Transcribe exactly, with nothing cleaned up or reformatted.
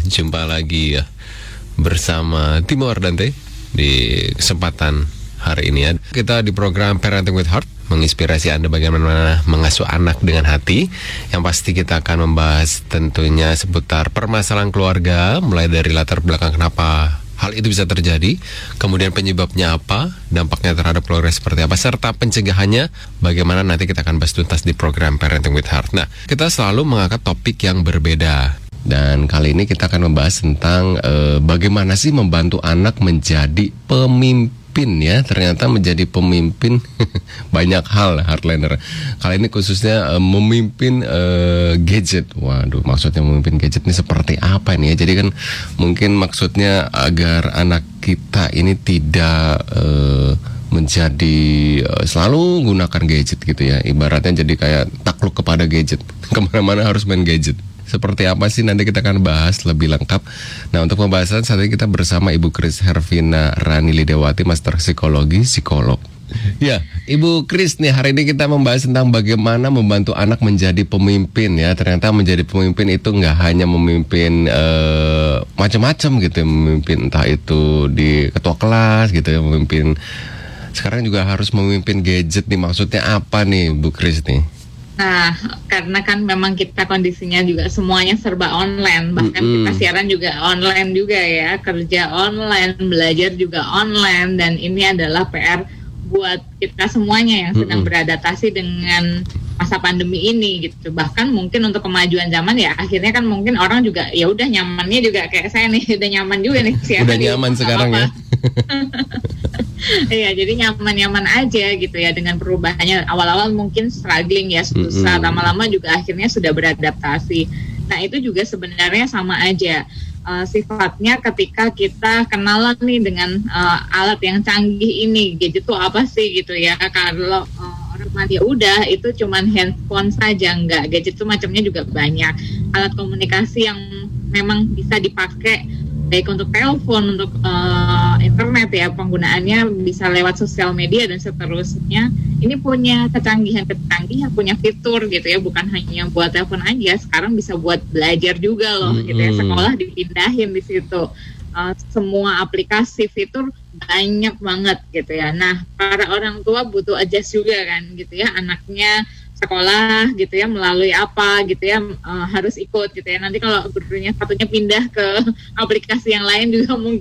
jumpa lagi ya bersama Timo Ardante di kesempatan hari ini ya. Kita di program Parenting with Heart menginspirasi Anda bagaimana mengasuh anak dengan hati. Yang pasti kita akan membahas tentunya seputar permasalahan keluarga, mulai dari latar belakang kenapa hal itu bisa terjadi, kemudian penyebabnya apa, dampaknya terhadap keluarga seperti apa, serta pencegahannya bagaimana. Nanti kita akan bahas tuntas di program Parenting with Heart. Nah, kita selalu mengangkat topik yang berbeda. Dan kali ini kita akan membahas tentang uh, bagaimana sih membantu anak menjadi pemimpin ya. Ternyata menjadi pemimpin banyak hal, Heartliner. Kali ini khususnya uh, memimpin uh, gadget. Waduh, maksudnya memimpin gadget ini seperti apa nih ya? Jadi kan mungkin maksudnya agar anak kita ini tidak uh, menjadi uh, selalu gunakan gadget gitu ya. Ibaratnya jadi kayak takluk kepada gadget. Kemana-mana harus main gadget. Seperti apa sih, nanti kita akan bahas lebih lengkap. Nah, untuk pembahasan saat ini kita bersama Ibu Kris Hervina Rani Lidewati, Master Psikologi, Psikolog. Ya, Ibu Kris nih, hari ini kita membahas tentang bagaimana membantu anak menjadi pemimpin ya. Ternyata menjadi pemimpin itu nggak hanya memimpin uh, macam-macam gitu ya. Memimpin entah itu di ketua kelas gitu ya, memimpin. Sekarang juga harus memimpin gadget nih. Maksudnya apa nih, Bu Kris nih? Nah, karena kan memang kita kondisinya juga semuanya serba online, bahkan mm-hmm. kita siaran juga online juga ya, kerja online, belajar juga online, dan ini adalah P R buat kita semuanya yang sedang mm-hmm. beradaptasi dengan masa pandemi ini gitu. Bahkan mungkin untuk kemajuan zaman ya, akhirnya kan mungkin orang juga ya udah nyamannya juga kayak saya nih, udah nyaman juga nih siaran. Udah nyaman sekarang ya. Iya, jadi nyaman-nyaman aja gitu ya dengan perubahannya. Awal-awal mungkin struggling ya, susah, mm-hmm. lama-lama juga akhirnya sudah beradaptasi. Nah, itu juga sebenarnya sama aja uh, sifatnya ketika kita kenalan nih dengan uh, alat yang canggih ini. Gadget itu apa sih gitu ya. Kalau uh, orang ya udah itu cuman handphone saja, enggak. Gadget itu macamnya juga banyak. Alat komunikasi yang memang bisa dipakai baik untuk telepon, untuk uh, internet ya, penggunaannya bisa lewat sosial media dan seterusnya. Ini punya kecanggihan-kecanggihan, punya fitur gitu ya, bukan hanya buat telepon aja, sekarang bisa buat belajar juga loh mm-hmm. gitu ya, sekolah dipindahin di situ. Uh, semua aplikasi fitur banyak banget gitu ya. Nah, para orang tua butuh adjust juga kan gitu ya, anaknya sekolah gitu ya melalui apa gitu ya, uh, harus ikut gitu ya. Nanti kalau gurunya satunya pindah ke aplikasi yang lain juga mungkin